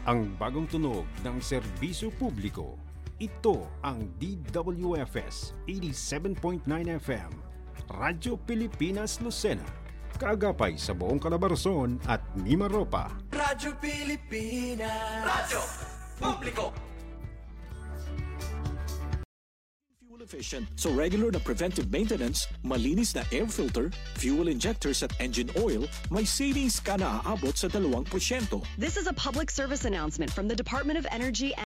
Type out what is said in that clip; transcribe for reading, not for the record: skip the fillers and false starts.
Ang bagong tunog ng serbisyo publiko. Ito ang DWFS 87.9 FM, Radyo Pilipinas Lucena. Kaagapay sa buong Calabarzon at Mimaropa. Radyo Pilipinas. Radyo Publiko. Fuel efficient, so regular na preventive maintenance, malinis na air filter, fuel injectors at engine oil, may savings ka na aabot sa 2%. This is a public service announcement from the Department of Energy